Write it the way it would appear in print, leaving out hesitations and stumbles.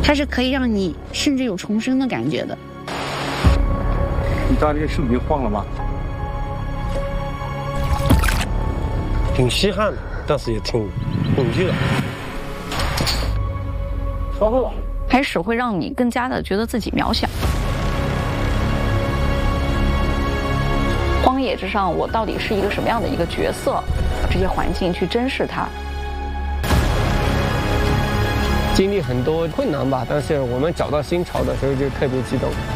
它是可以让你甚至有重生的感觉的。 你知道这个视频晃了吗？ 挺稀罕的，但是也挺恐惧的。稍后开始会让你更加的觉得自己渺小。荒野之上，我到底是一个什么样的一个角色？这些环境去珍视它。 经历很多困难吧，但是我们找到新巢的时候就特别激动。